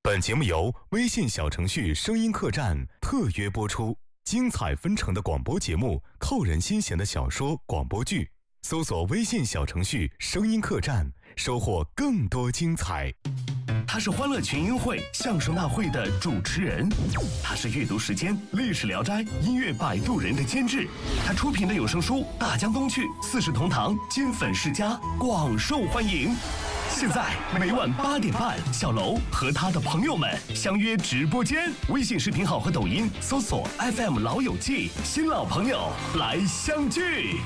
本节目由微信小程序声音客栈特约播出，精彩纷呈的广播节目，扣人心弦的小说广播剧，搜索微信小程序声音客栈，收获更多精彩。 他是欢乐群英会相声大会的主持人，他是阅读时间历史聊斋音乐摆渡人的监制，他出品的有声书《大江东去》四世同堂金粉世家广受欢迎。现在每晚8点半，小楼和他的朋友们相约直播间，微信视频号和抖音搜索 FM 老友记，新老朋友来相聚。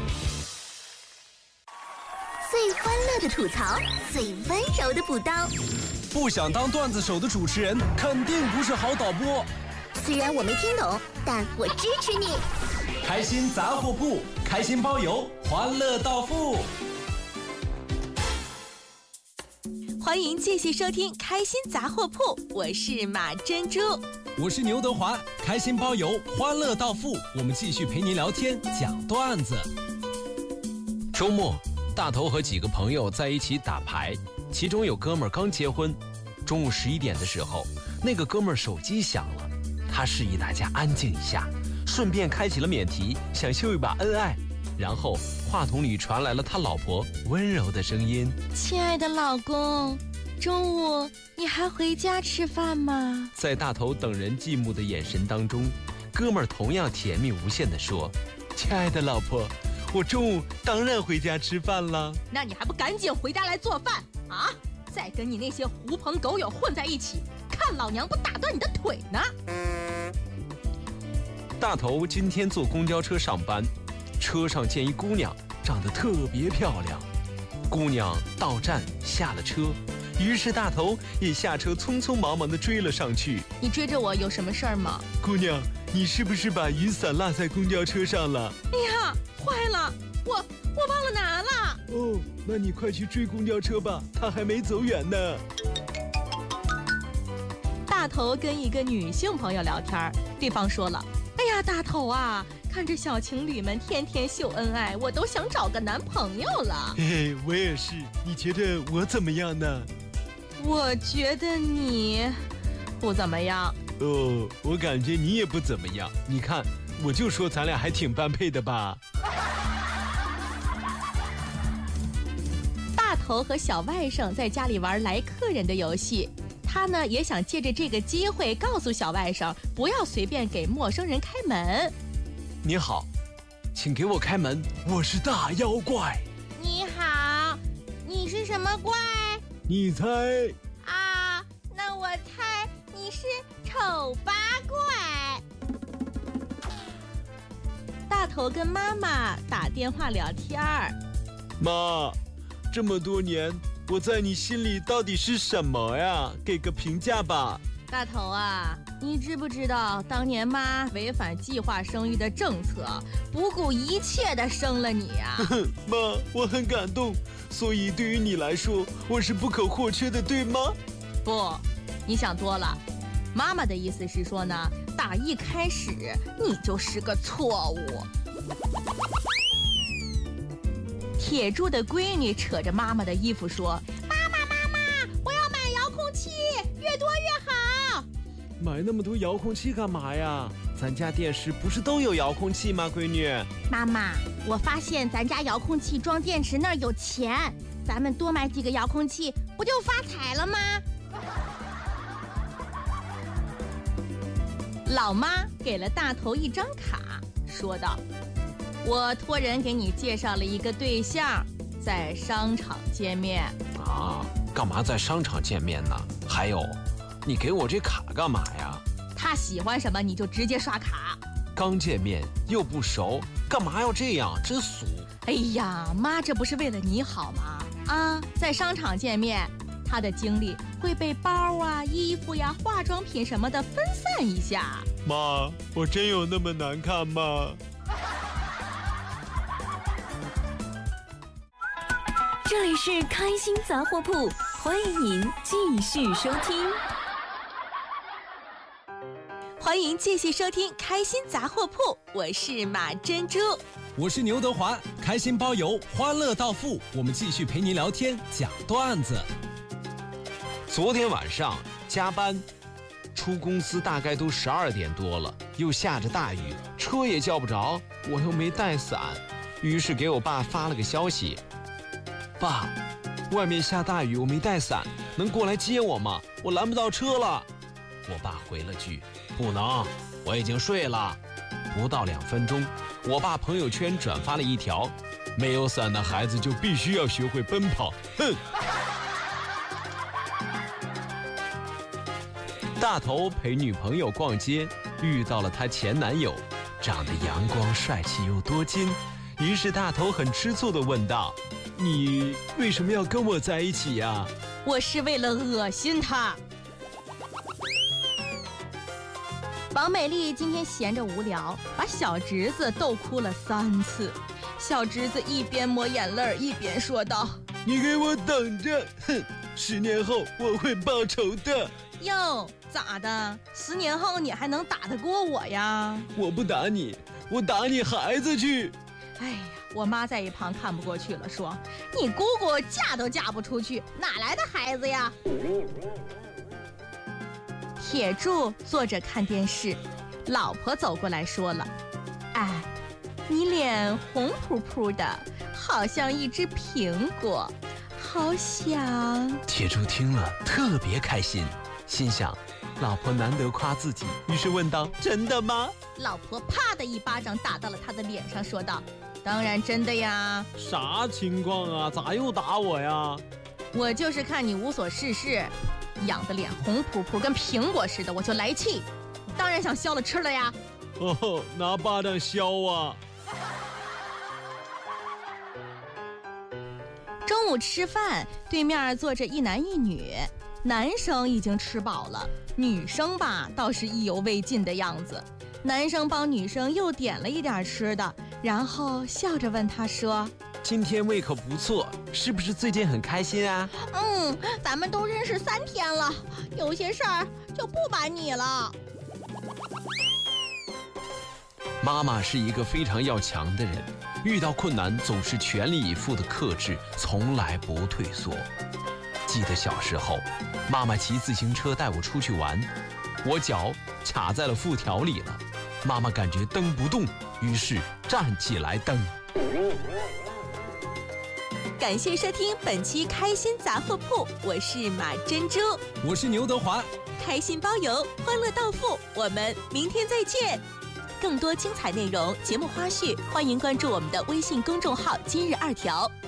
最欢乐的吐槽，最温柔的补刀。 不想当段子手的主持人，肯定不是好导播。 虽然我没听懂，但我支持你。 开心杂货铺，开心包邮，欢乐到付。 欢迎继续收听开心杂货铺，我是马珍珠， 我是牛德华。开心包邮，欢乐到付，我们继续陪您聊天讲段子。周末，大头和几个朋友在一起打牌，其中有哥们儿刚结婚。中午11点的时候，那个哥们儿手机响了，他示意大家安静一下，顺便开启了免提，想秀一把恩爱。然后话筒里传来了他老婆温柔的声音： 亲爱的老公，中午你还回家吃饭吗？ 在大头等人寂寞的眼神当中，哥们儿同样甜蜜无限地说：亲爱的老婆，我中午当然回家吃饭了。 那你还不赶紧回家来做饭啊？再跟你那些狐朋狗友混在一起，看老娘不打断你的腿呢！ 大头今天坐公交车上班，车上见一姑娘，长得特别漂亮。姑娘到站下了车，于是大头也下车匆匆忙忙地追了上去。 你追着我有什么事儿吗？ 姑娘，你是不是把雨伞落在公交车上了？ 哎呀，坏了，我忘了拿了。 哦，那你快去追公交车吧，他还没走远呢。 大头跟一个女性朋友聊天，对方说了：哎呀，大头啊，看着小情侣们天天秀恩爱，我都想找个男朋友了。 嘿嘿，我也是。你觉得我怎么样呢？ 我觉得你不怎么样。 哦，我感觉你也不怎么样。你看，我就说咱俩还挺般配的吧。 大头和小外甥在家里玩来客人的游戏，他呢也想借着这个机会告诉小外甥，不要随便给陌生人开门。 你好，请给我开门，我是大妖怪。 你好，你是什么怪？ 你猜？ 啊，那我猜你是丑八怪。 大头跟妈妈打电话聊天儿。 妈，这么多年，我在你心里到底是什么呀？给个评价吧。 大头啊，你知不知道当年妈违反计划生育的政策，不顾一切的生了你啊？ 妈，我很感动，所以对于你来说，我是不可或缺的，对吗？ 不，你想多了。妈妈的意思是说呢，打一开始你就是个错误。铁柱的闺女扯着妈妈的衣服说：妈妈，我要买遥控器，越多越好。 买那么多遥控器干嘛呀？咱家电视不是都有遥控器吗，闺女？ 妈妈，我发现咱家遥控器装电池那儿有钱，咱们多买几个遥控器，不就发财了吗？ 老妈给了大头一张卡，说道：我托人给你介绍了一个对象，在商场见面。 啊，干嘛在商场见面呢？还有，你给我这卡干嘛呀？ 他喜欢什么你就直接刷卡。 刚见面又不熟，干嘛要这样？真俗。 哎呀，妈，这不是为了你好吗？啊，在商场见面，他的精力会被包啊、衣服呀、化妆品什么的分散一下。 妈，我真有那么难看吗？ 这里是开心杂货铺，欢迎您继续收听。 欢迎继续收听开心杂货铺，我是马珍珠， 我是牛德华。开心包邮，欢乐到付，我们继续陪您聊天讲段子。昨天晚上， 加班。出公司大概都12点多了，又下着大雨，车也叫不着，我又没带伞，于是给我爸发了个消息：爸，外面下大雨，我没带伞，能过来接我吗？我拦不到车了。我爸回了句：不能，我已经睡了。不到2分钟，我爸朋友圈转发了一条：没有伞的孩子就必须要学会奔跑。哼！大头陪女朋友逛街，遇到了她前男友，长得阳光帅气又多金。于是大头很吃醋地问道：你为什么要跟我在一起呀？ 我是为了恶心他。王美丽今天闲着无聊，把小侄子逗哭了3次。小侄子一边抹眼泪一边说道： 你给我等着，哼，10年后我会报仇的。 哟，咋的？10年后你还能打得过我呀？ 我不打你，我打你孩子去。 哎呀，我妈在一旁看不过去了，说：你姑姑嫁都嫁不出去，哪来的孩子呀？铁柱坐着看电视，老婆走过来说了：哎，你脸红扑扑的，好像一只苹果，好想…… 铁柱听了特别开心，心想老婆难得夸自己，于是问道：真的吗？ 老婆啪的一巴掌打到了他的脸上，说道：当然真的呀。 啥情况啊？咋又打我呀？ 我就是看你无所事事，养的脸红扑扑跟苹果似的，我就来气，当然想削了吃了呀。 哦，拿巴掌削啊。 中午吃饭，对面坐着一男一女，男生已经吃饱了，女生吧倒是意犹未尽的样子。男生帮女生又点了一点吃的，然后笑着问她说： 今天胃口不错，是不是最近很开心啊？ 咱们都认识3天了，有些事儿就不瞒你了。 妈妈是一个非常要强的人，遇到困难总是全力以赴的克制，从来不退缩。记得小时候，妈妈骑自行车带我出去玩，我脚卡在了副条里了，妈妈感觉蹬不动，于是站起来蹬。 感谢收听本期开心杂货铺，我是马珍珠， 我是牛德华， 开心包邮，欢乐到付，我们明天再见。更多精彩内容、节目花絮，欢迎关注我们的微信公众号“今日2条”。